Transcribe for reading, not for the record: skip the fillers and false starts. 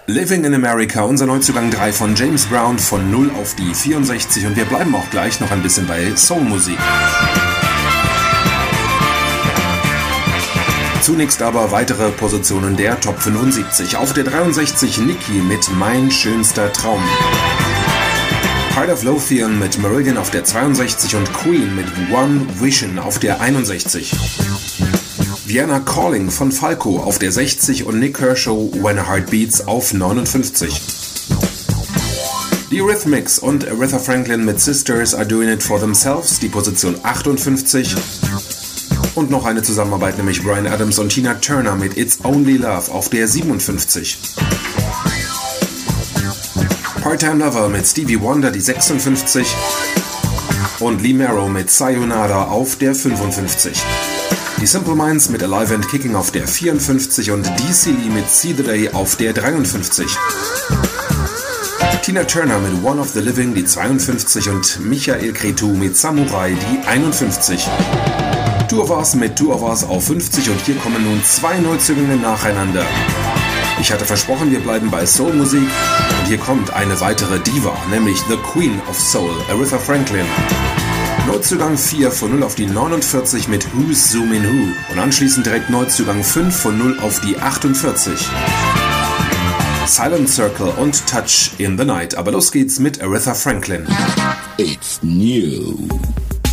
Living in America, unser Neuzugang 3 von James Brown von 0 auf die 64 und wir bleiben auch gleich noch ein bisschen bei Soulmusik. Zunächst aber weitere Positionen der Top 75. Auf der 63 Nicki mit Mein schönster Traum. Heart of Lothian mit Marillion auf der 62 und Queen mit One Vision auf der 61. Vienna Calling von Falco auf der 60 und Nick Kershaw When a Heart Beats auf 59. Die Eurythmics und Aretha Franklin mit Sisters Are Doing It For Themselves, die Position 58. Und noch eine Zusammenarbeit, nämlich Bryan Adams und Tina Turner mit It's Only Love auf der 57. Part-Time Lover mit Stevie Wonder, die 56. Und Lee Marrow mit Sayonara auf der 55. Die Simple Minds mit Alive and Kicking auf der 54 und DC Lee mit See the Day auf der 53. Tina Turner mit One of the Living, die 52 und Michael Cretu mit Samurai, die 51. Two of Us mit Two of Us auf 50 und hier kommen nun zwei Neuzugänge nacheinander. Ich hatte versprochen, wir bleiben bei Soulmusik und hier kommt eine weitere Diva, nämlich The Queen of Soul, Aretha Franklin. Neuzugang 4 von 0 auf die 49 mit Who's Zoomin' Who und anschließend direkt Neuzugang 5 von 0 auf die 48. Silent Circle und Touch in the Night, aber los geht's mit Aretha Franklin. It's new.